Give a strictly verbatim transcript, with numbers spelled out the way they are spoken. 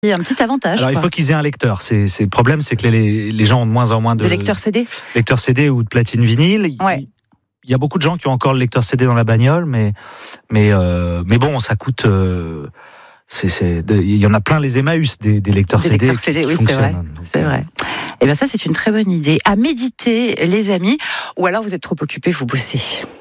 un petit avantage. Alors, quoi. il faut qu'ils aient un lecteur. C'est, c'est, le problème, c'est que les, les gens ont de moins en moins de, de lecteurs C D. lecteurs C D ou de platine vinyle. Ouais. Il y a beaucoup de gens qui ont encore le lecteur C D dans la bagnole, mais, mais, euh, mais bon, ça coûte. Euh, c'est, c'est, il y en a plein les Emmaüs des, des lecteurs Des C D. lecteurs C D, qui, oui, qui c'est vrai. Donc, c'est vrai. Et bien ça, c'est une très bonne idée. À méditer, les amis. Ou alors vous êtes trop occupés, vous bossez.